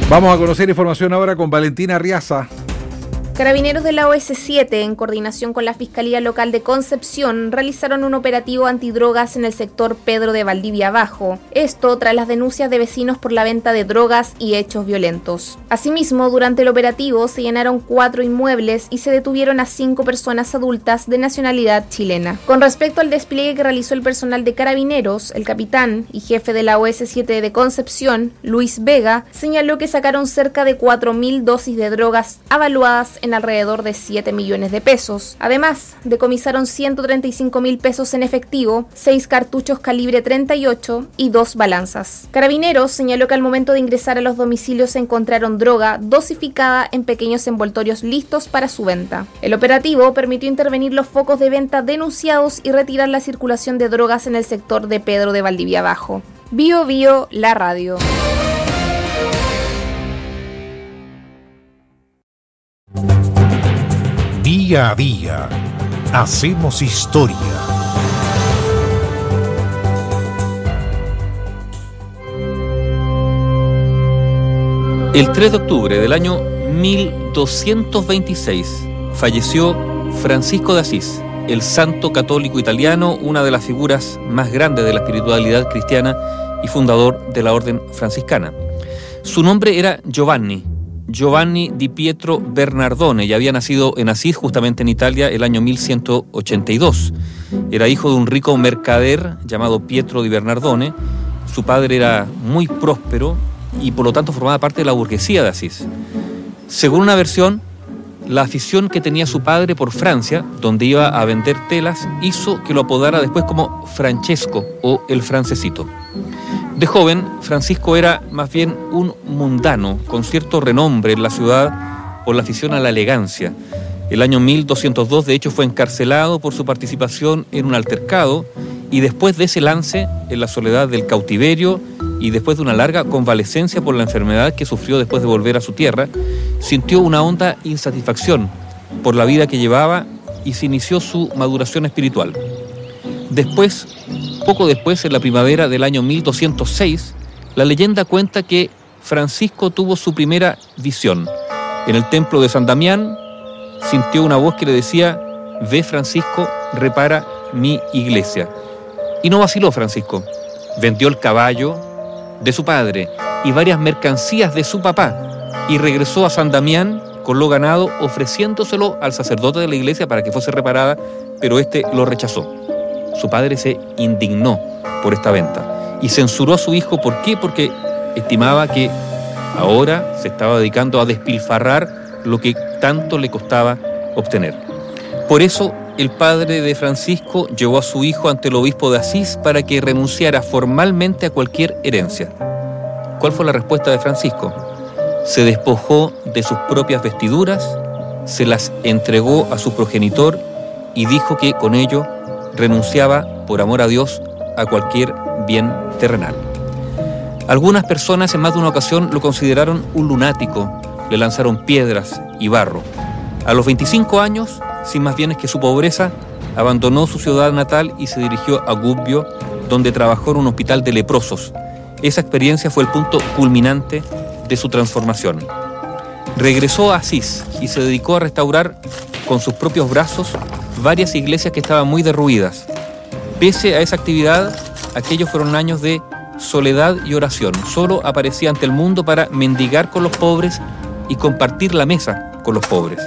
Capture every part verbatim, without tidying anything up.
Vamos a conocer información ahora con Valentina Arriaza. Carabineros de la O S siete, en coordinación con la Fiscalía Local de Concepción, realizaron un operativo antidrogas en el sector Pedro de Valdivia Bajo. Esto tras las denuncias de vecinos por la venta de drogas y hechos violentos. Asimismo, durante el operativo se llenaron cuatro inmuebles y se detuvieron a cinco personas adultas de nacionalidad chilena. Con respecto al despliegue que realizó el personal de Carabineros, el capitán y jefe de la O S siete de Concepción, Luis Vega, señaló que sacaron cerca de cuatro mil dosis de drogas avaluadas en en alrededor de siete millones de pesos. Además, decomisaron ciento treinta y cinco mil pesos en efectivo, seis cartuchos calibre treinta y ocho y dos balanzas. Carabineros señaló que al momento de ingresar a los domicilios se encontraron droga dosificada en pequeños envoltorios listos para su venta. El operativo permitió intervenir los focos de venta denunciados y retirar la circulación de drogas en el sector de Pedro de Valdivia Bajo. Bio Bio, la radio. Día a día, hacemos historia. El tres de octubre del año mil doscientos veintiséis falleció Francisco de Asís, el santo católico italiano, una de las figuras más grandes de la espiritualidad cristiana y fundador de la orden franciscana. Su nombre era Giovanni. Giovanni di Pietro Bernardone, y había nacido en Asís, justamente en Italia, el año mil ciento ochenta y dos. Era hijo de un rico mercader llamado Pietro di Bernardone. Su padre era muy próspero y por lo tanto formaba parte de la burguesía de Asís. Según una versión, la afición que tenía su padre por Francia, donde iba a vender telas, hizo que lo apodara después como Francesco o el francesito. De joven, Francisco era más bien un mundano, con cierto renombre en la ciudad por la afición a la elegancia. El año mil doscientos dos, de hecho, fue encarcelado por su participación en un altercado, y después de ese lance en la soledad del cautiverio y después de una larga convalecencia por la enfermedad que sufrió después de volver a su tierra, sintió una honda insatisfacción por la vida que llevaba y se inició su maduración espiritual. Después, poco después, en la primavera del año mil doscientos seis, la leyenda cuenta que Francisco tuvo su primera visión. En el templo de San Damián sintió una voz que le decía: «Ve, Francisco, repara mi iglesia». Y no vaciló Francisco. Vendió el caballo de su padre y varias mercancías de su papá y regresó a San Damián con lo ganado, ofreciéndoselo al sacerdote de la iglesia para que fuese reparada, pero este lo rechazó. Su padre se indignó por esta venta y censuró a su hijo. ¿Por qué? Porque estimaba que ahora se estaba dedicando a despilfarrar lo que tanto le costaba obtener. Por eso, el padre de Francisco llevó a su hijo ante el obispo de Asís para que renunciara formalmente a cualquier herencia. ¿Cuál fue la respuesta de Francisco? Se despojó de sus propias vestiduras, se las entregó a su progenitor y dijo que con ello renunciaba, por amor a Dios, a cualquier bien terrenal. Algunas personas en más de una ocasión lo consideraron un lunático, le lanzaron piedras y barro. A los veinticinco años, sin más bienes que su pobreza, abandonó su ciudad natal y se dirigió a Gubbio, donde trabajó en un hospital de leprosos. Esa experiencia fue el punto culminante de su transformación. Regresó a Asís y se dedicó a restaurar con sus propios brazos varias iglesias que estaban muy derruidas. Pese a esa actividad, aquellos fueron años de soledad y oración. Solo aparecía ante el mundo para mendigar con los pobres y compartir la mesa con los pobres.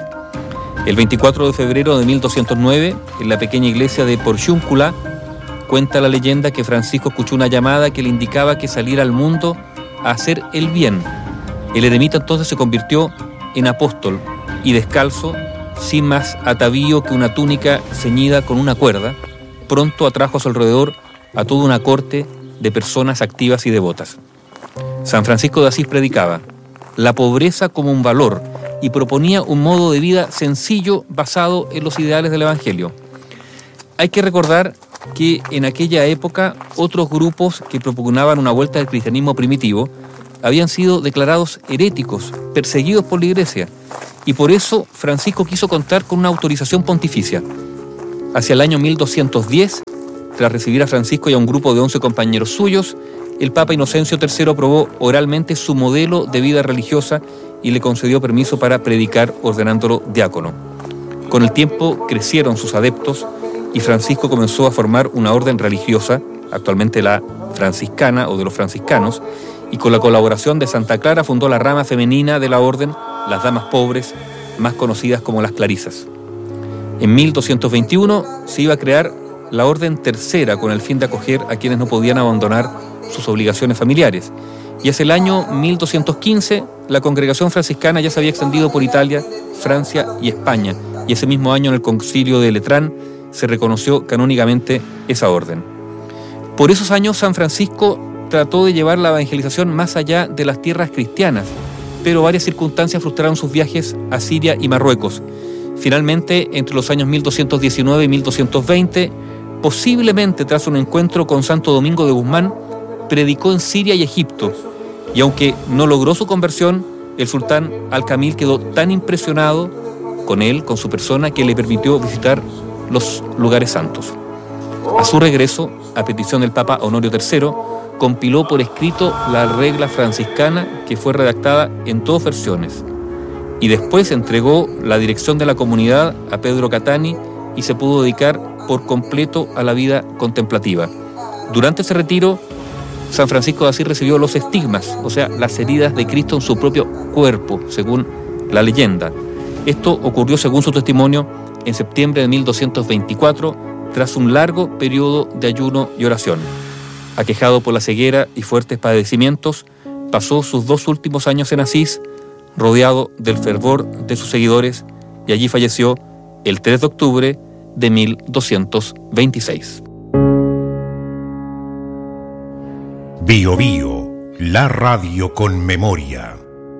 El veinticuatro de febrero de mil doscientos nueve, en la pequeña iglesia de Porciúncula, cuenta la leyenda que Francisco escuchó una llamada que le indicaba que saliera al mundo a hacer el bien. El eremita entonces se convirtió en apóstol y descalzo, sin más atavío que una túnica ceñida con una cuerda, pronto atrajo a su alrededor a toda una corte de personas activas y devotas. San Francisco de Asís predicaba la pobreza como un valor y proponía un modo de vida sencillo basado en los ideales del Evangelio. Hay que recordar que en aquella época otros grupos que propugnaban una vuelta del cristianismo primitivo habían sido declarados heréticos, perseguidos por la Iglesia, y por eso Francisco quiso contar con una autorización pontificia. Hacia el año mil doscientos diez, tras recibir a Francisco y a un grupo de once compañeros suyos, el Papa Inocencio tercero aprobó oralmente su modelo de vida religiosa y le concedió permiso para predicar ordenándolo diácono. Con el tiempo crecieron sus adeptos y Francisco comenzó a formar una orden religiosa, actualmente la franciscana o de los franciscanos, y con la colaboración de Santa Clara fundó la rama femenina de la orden, las damas pobres, más conocidas como las clarisas. En mil doscientos veintiuno se iba a crear la orden tercera con el fin de acoger a quienes no podían abandonar sus obligaciones familiares. Y hacia el año mil doscientos quince la congregación franciscana ya se había extendido por Italia, Francia y España, y ese mismo año en el concilio de Letrán se reconoció canónicamente esa orden. Por esos años San Francisco trató de llevar la evangelización más allá de las tierras cristianas, pero varias circunstancias frustraron sus viajes a Siria y Marruecos. Finalmente, entre los años mil doscientos diecinueve y mil doscientos veinte, posiblemente tras un encuentro con Santo Domingo de Guzmán, predicó en Siria y Egipto, y aunque no logró su conversión, el sultán Al-Kamil quedó tan impresionado con él, con su persona, que le permitió visitar los lugares santos. A su regreso, a petición del Papa Honorio tercero, compiló por escrito la regla franciscana que fue redactada en dos versiones, y después entregó la dirección de la comunidad a Pedro Catani y se pudo dedicar por completo a la vida contemplativa. Durante ese retiro, San Francisco de Asís recibió los estigmas, o sea, las heridas de Cristo en su propio cuerpo, según la leyenda. Esto ocurrió, según su testimonio, en septiembre de mil doscientos veinticuatro, tras un largo periodo de ayuno y oración. Aquejado por la ceguera y fuertes padecimientos, pasó sus dos últimos años en Asís, rodeado del fervor de sus seguidores, y allí falleció el tres de octubre de mil doscientos veintiséis. Bio Bio, la radio con memoria.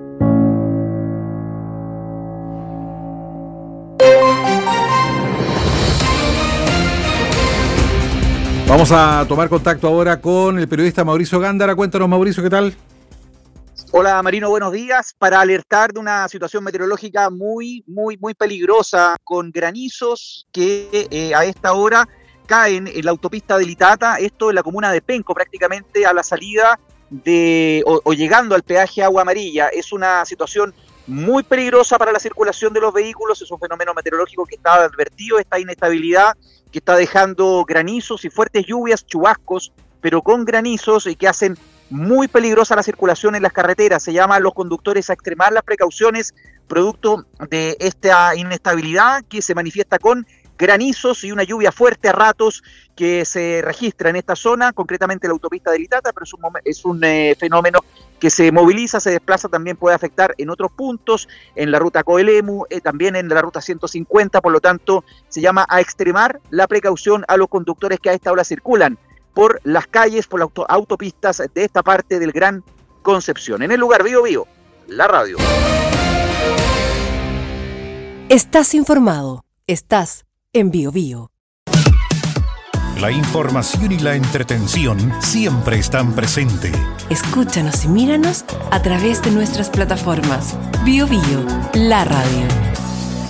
Vamos a tomar contacto ahora con el periodista Mauricio Gándara. Cuéntanos, Mauricio, ¿qué tal? Hola Marino, buenos días. Para alertar de una situación meteorológica muy, muy, muy peligrosa, con granizos que eh, a esta hora caen en la autopista de Litata, esto en la comuna de Penco, prácticamente a la salida de o, o llegando al peaje Agua Amarilla. Es una situación muy peligrosa para la circulación de los vehículos, es un fenómeno meteorológico que está advertido, esta inestabilidad que está dejando granizos y fuertes lluvias, chubascos, pero con granizos y que hacen muy peligrosa la circulación en las carreteras. Se llama a los conductores a extremar las precauciones producto de esta inestabilidad que se manifiesta con granizos y una lluvia fuerte a ratos que se registra en esta zona, concretamente la autopista de Litata, pero es un, es un eh, fenómeno que se moviliza, se desplaza, también puede afectar en otros puntos, en la ruta Coelemu, eh, también en la ruta ciento cincuenta, por lo tanto se llama a extremar la precaución a los conductores que a esta hora circulan por las calles, por las auto, autopistas de esta parte del Gran Concepción. En el lugar Bio Bio, la radio. Estás informado, estás en Bio Bio. La información y la entretención siempre están presentes. Escúchanos y míranos a través de nuestras plataformas. Bio Bio, la radio.